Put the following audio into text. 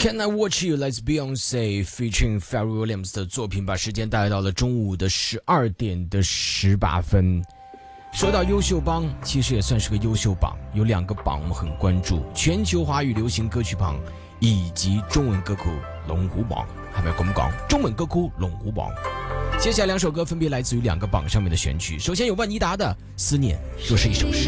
Can I Watch You 来自 Beyonce featuring Pharrell Williams 的作品，把时间带到了中午的12点的18分。说到优秀榜，其实也算是个优秀榜，有2个榜我们很关注：全球华语流行歌曲榜以及中文歌曲龙虎榜。係咪咁講？中文歌曲龍虎榜。接下来2首歌分别来自于2个榜上面的选曲。首先有万妮达的《思念若是一首诗》。